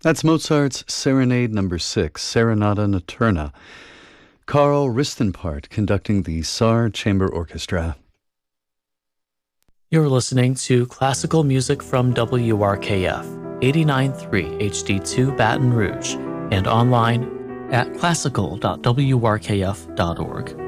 That's Mozart's Serenade No. 6, Serenata Notturna. Carl Ristenpart conducting the Saar Chamber Orchestra. You're listening to classical music from WRKF, 89.3 HD2 Baton Rouge, and online at classical.wrkf.org.